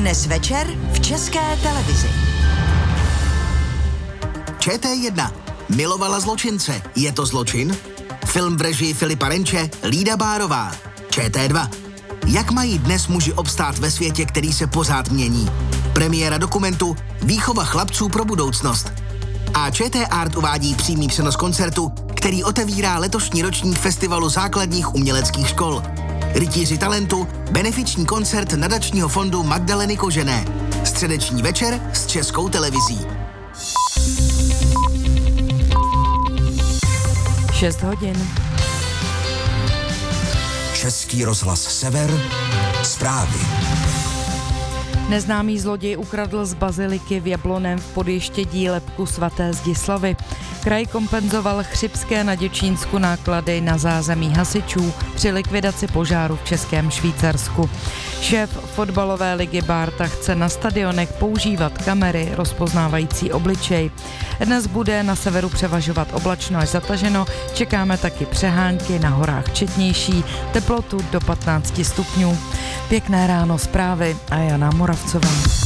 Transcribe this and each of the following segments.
Dnes večer v České televizi. ČT1. Milovala zločince. Je to zločin? Film v režii Filipa Renče, Lída Bárová. ČT2. Jak mají dnes muži obstát ve světě, který se pořád mění? Premiéra dokumentu Výchova chlapců pro budoucnost. A ČT Art uvádí přímý přenos koncertu, který otevírá letošní ročník Festivalu základních uměleckých škol. Rytíři talentu, benefiční koncert nadačního fondu Magdaleny Kožené. Středeční večer s Českou televizí. 6 hodin. Český rozhlas Sever. Zprávy. Neznámý zloděj ukradl z baziliky v Jablonném v Podještědí lebku svaté Zdislavy. Kraj kompenzoval Chřibské na Děčínsku náklady na zázemí hasičů při likvidaci požáru v Českém Švýcarsku. Šéf fotbalové ligy Bárta chce na stadionech používat kamery rozpoznávající obličej. Dnes bude na severu převažovat oblačno až zataženo, čekáme taky přehánky, na horách četnější, teplotu do 15 stupňů. Pěkné ráno, zprávy a Jana Moravcová.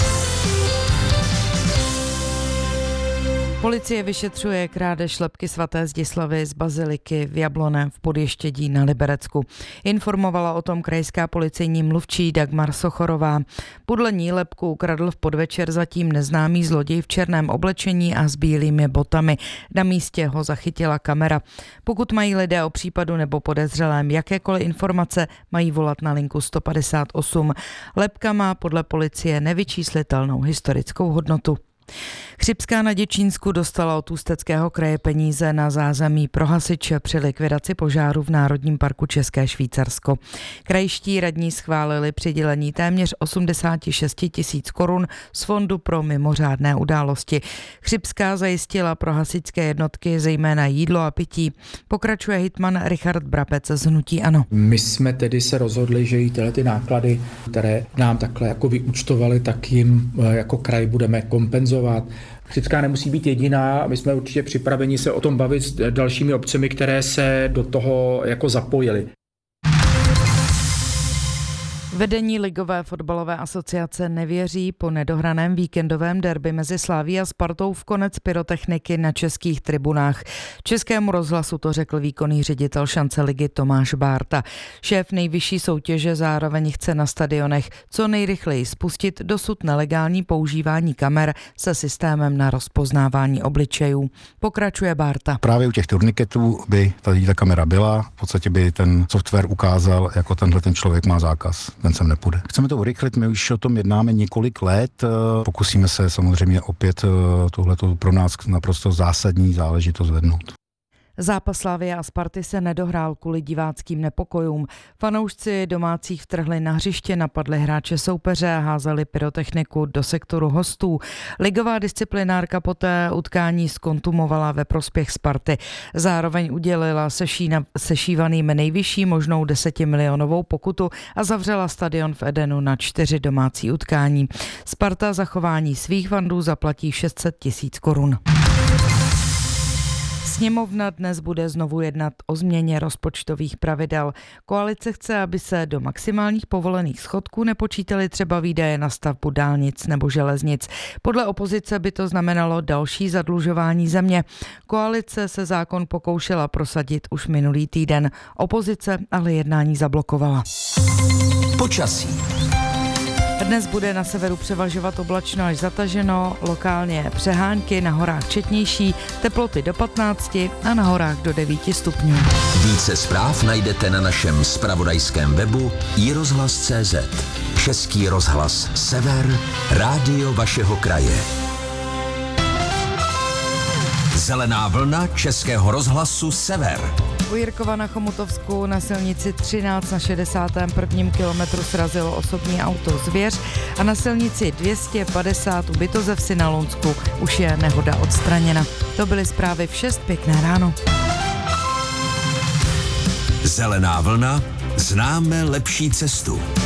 Policie vyšetřuje krádež lebky svaté Zdislavy z baziliky v Jablonném v Podještědí na Liberecku. Informovala o tom krajská policejní mluvčí Dagmar Sochorová. Podle ní lebku ukradl v podvečer zatím neznámý zloděj v černém oblečení a s bílými botami. Na místě ho zachytila kamera. Pokud mají lidé o případu nebo podezřelém jakékoliv informace, mají volat na linku 158. Lebka má podle policie nevyčíslitelnou historickou hodnotu. Chřibská na Děčínsku dostala od Ústeckého kraje peníze na zázemí pro hasiče při likvidaci požáru v Národním parku České Švýcarsko. Krajští radní schválili přidělení téměř 86 000 korun z Fondu pro mimořádné události. Chřibská zajistila pro hasičské jednotky zejména jídlo a pití. Pokračuje hejtman Richard Brabec z hnutí ANO. My jsme tedy se rozhodli, že i ty náklady, které nám takhle jako vyúčtovali, tak jim jako kraj budeme kompenzovat. Chřibská nemusí být jediná, my jsme určitě připraveni se o tom bavit s dalšími obcemi, které se do toho jako zapojily. Vedení Ligové fotbalové asociace nevěří po nedohraném víkendovém derby mezi Slavií a Spartou v konec pyrotechniky na českých tribunách. Českému rozhlasu to řekl výkonný ředitel šance ligy Tomáš Bárta. Šéf nejvyšší soutěže zároveň chce na stadionech co nejrychleji spustit dosud nelegální používání kamer se systémem na rozpoznávání obličejů. Pokračuje Bárta. Právě u těch turniketů by tady ta kamera byla, v podstatě by ten software ukázal, jako tenhle ten člověk má zákaz. Ten sem nepůjde. Chceme to urychlit, my už o tom jednáme několik let. Pokusíme se samozřejmě opět tohleto pro nás naprosto zásadní záležitost zvednout. Zápas Slavie a Sparty se nedohrál kvůli diváckým nepokojům. Fanoušci domácích vtrhli na hřiště, napadli hráče soupeře a házeli pyrotechniku do sektoru hostů. Ligová disciplinárka poté utkání zkontumovala ve prospěch Sparty. Zároveň udělila sešívaným nejvyšší možnou 10milionovou pokutu a zavřela stadion v Edenu na 4 domácí utkání. Sparta za chování svých fandů zaplatí 600 000 korun. Sněmovna dnes bude znovu jednat o změně rozpočtových pravidel. Koalice chce, aby se do maximálních povolených schodků nepočítaly třeba výdaje na stavbu dálnic nebo železnic. Podle opozice by to znamenalo další zadlužování země. Koalice se zákon pokoušela prosadit už minulý týden. Opozice ale jednání zablokovala. Počasí. Dnes bude na severu převažovat oblačno až zataženo, lokálně přehánky, na horách četnější, teploty do 15 a na horách do 9 stupňů. Více zpráv najdete na našem zpravodajském webu iRozhlas.cz. Český rozhlas Sever, rádio vašeho kraje. Zelená vlna Českého rozhlasu Sever. U Jirkova na Chomutovsku na silnici 13 na 61. kilometru srazilo osobní auto Zvěř a na silnici 250 u Bytozevsi na Lounsku už je nehoda odstraněna. To byly zprávy v 6. Pěkné ráno. Zelená vlna, známe lepší cestu.